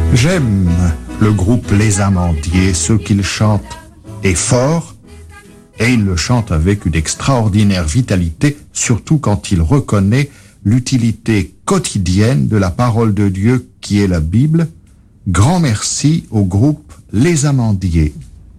J'aime le groupe Les Amandiers. Ce qu'ils chantent est fort et ils le chantent avec une extraordinaire vitalité, surtout quand il reconnaît l'utilité quotidienne de la parole de Dieu qui est la Bible. Grand merci au groupe Les Amandiers.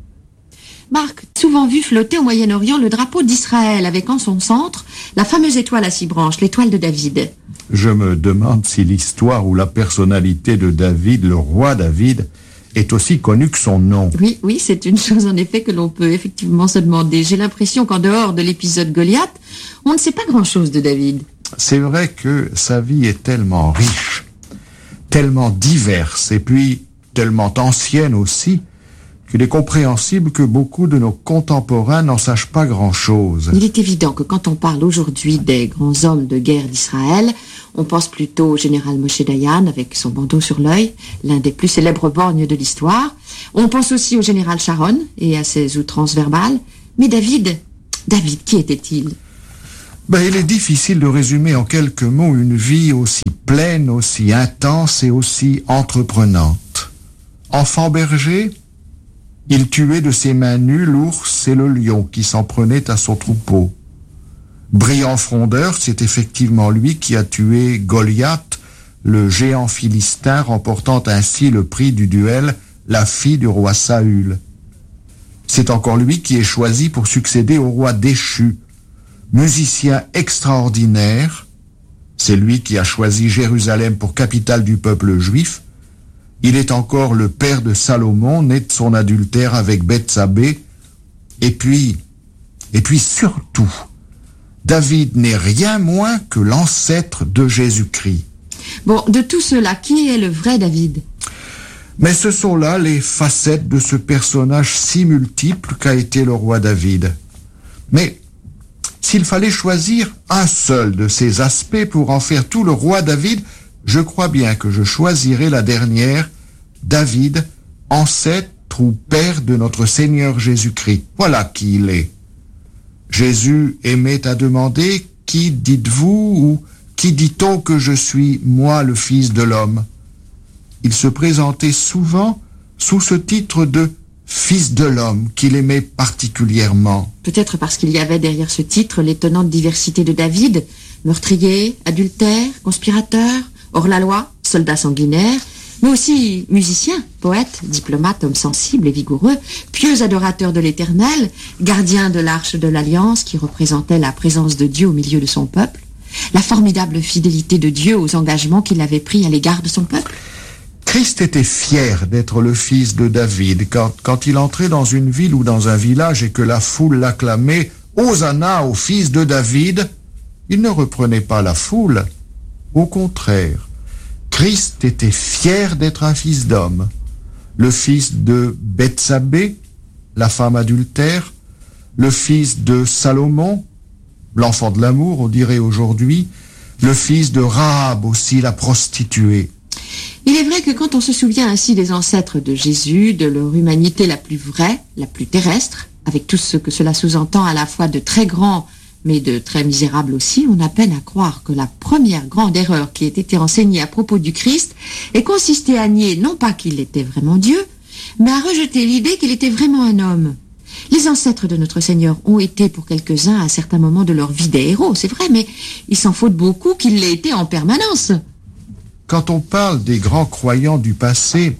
Marc, souvent vu flotter au Moyen-Orient le drapeau d'Israël avec en son centre la fameuse étoile à 6 branches, l'étoile de David. Je me demande si l'histoire ou la personnalité de David, le roi David, est aussi connue que son nom. Oui, c'est une chose en effet que l'on peut effectivement se demander. J'ai l'impression qu'en dehors de l'épisode Goliath, on ne sait pas grand-chose de David. C'est vrai que sa vie est tellement riche, tellement diverse et puis tellement ancienne aussi, qu'il est compréhensible que beaucoup de nos contemporains n'en sachent pas grand-chose. Il est évident que quand on parle aujourd'hui des grands hommes de guerre d'Israël, on pense plutôt au général Moshe Dayan avec son bandeau sur l'œil, l'un des plus célèbres borgnes de l'histoire. On pense aussi au général Sharon et à ses outrances verbales. Mais David, qui était-il ? Il est difficile de résumer en quelques mots une vie aussi pleine, aussi intense et aussi entreprenante. Enfant berger, il tuait de ses mains nues l'ours et le lion qui s'en prenaient à son troupeau. Brillant frondeur, c'est effectivement lui qui a tué Goliath, le géant philistin, remportant ainsi le prix du duel, la fille du roi Saül. C'est encore lui qui est choisi pour succéder au roi déchu. Musicien extraordinaire, c'est lui qui a choisi Jérusalem pour capitale du peuple juif. Il est encore le père de Salomon, né de son adultère avec Bethsabée. Et puis surtout, David n'est rien moins que l'ancêtre de Jésus-Christ. Bon, de tout cela, qui est le vrai David ? Mais ce sont là les facettes de ce personnage si multiple qu'a été le roi David. Mais s'il fallait choisir un seul de ces aspects pour en faire tout le roi David, je crois bien que je choisirais la dernière, David, ancêtre ou père de notre Seigneur Jésus-Christ. Voilà qui il est. Jésus aimait à demander « Qui dites-vous » ou « Qui dit-on que je suis, moi, le Fils de l'homme » Il se présentait souvent sous ce titre de « Fils de l'homme » qu'il aimait particulièrement. Peut-être parce qu'il y avait derrière ce titre l'étonnante diversité de David, meurtrier, adultère, conspirateur, hors-la-loi, soldat sanguinaire, mais aussi musicien, poète, diplomate, homme sensible et vigoureux, pieux adorateur de l'Éternel, gardien de l'arche de l'Alliance qui représentait la présence de Dieu au milieu de son peuple, la formidable fidélité de Dieu aux engagements qu'il avait pris à l'égard de son peuple. Christ était fier d'être le fils de David. Quand il entrait dans une ville ou dans un village et que la foule l'acclamait « Hosanna au fils de David », il ne reprenait pas la foule. Au contraire, Christ était fier d'être un fils d'homme, le fils de Bethsabée, la femme adultère, le fils de Salomon, l'enfant de l'amour, on dirait aujourd'hui, le fils de Rahab aussi, la prostituée. Il est vrai que quand on se souvient ainsi des ancêtres de Jésus, de leur humanité la plus vraie, la plus terrestre, avec tout ce que cela sous-entend à la fois de très grand mais de très misérable aussi, on a peine à croire que la première grande erreur qui ait été enseignée à propos du Christ ait consisté à nier non pas qu'il était vraiment Dieu, mais à rejeter l'idée qu'il était vraiment un homme. Les ancêtres de notre Seigneur ont été pour quelques-uns à certains moments de leur vie des héros, c'est vrai, mais il s'en faut de beaucoup qu'ils l'aient été en permanence. Quand on parle des grands croyants du passé,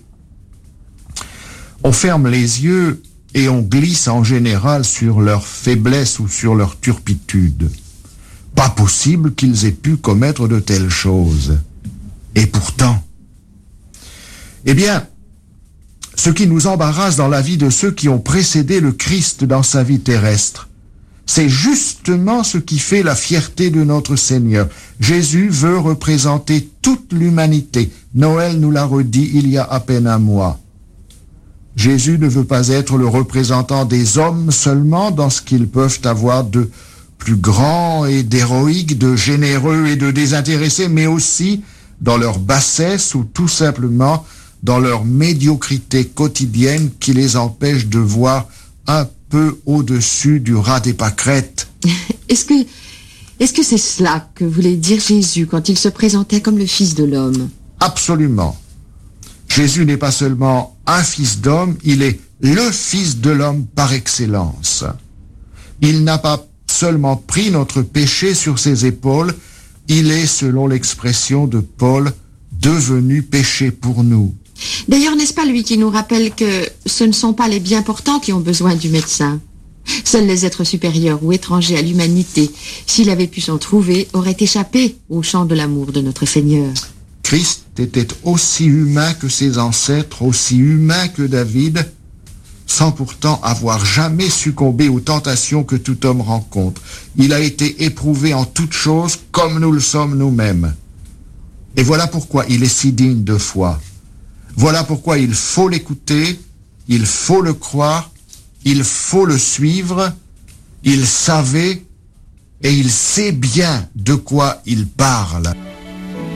on ferme les yeux et on glisse en général sur leur faiblesse ou sur leur turpitude. Pas possible qu'ils aient pu commettre de telles choses. Et pourtant, ce qui nous embarrasse dans la vie de ceux qui ont précédé le Christ dans sa vie terrestre, c'est justement ce qui fait la fierté de notre Seigneur. Jésus veut représenter toute l'humanité. Noël nous l'a redit il y a à peine un mois. Jésus ne veut pas être le représentant des hommes seulement dans ce qu'ils peuvent avoir de plus grand et d'héroïque, de généreux et de désintéressé, mais aussi dans leur bassesse ou tout simplement dans leur médiocrité quotidienne qui les empêche de voir un peu au-dessus du rat des pâquerettes. Est-ce que c'est cela que voulait dire Jésus quand il se présentait comme le Fils de l'homme ? Absolument. Jésus n'est pas seulement un fils d'homme, il est le fils de l'homme par excellence. Il n'a pas seulement pris notre péché sur ses épaules, il est, selon l'expression de Paul, devenu péché pour nous. D'ailleurs, n'est-ce pas lui qui nous rappelle que ce ne sont pas les bien portants qui ont besoin du médecin? Seuls les êtres supérieurs ou étrangers à l'humanité, s'il avait pu s'en trouver, auraient échappé au champ de l'amour de notre Seigneur. Christ était aussi humain que ses ancêtres, aussi humain que David, sans pourtant avoir jamais succombé aux tentations que tout homme rencontre. Il a été éprouvé en toutes choses comme nous le sommes nous-mêmes. Et voilà pourquoi il est si digne de foi. Voilà pourquoi il faut l'écouter, il faut le croire, il faut le suivre. Il savait et il sait bien de quoi il parle.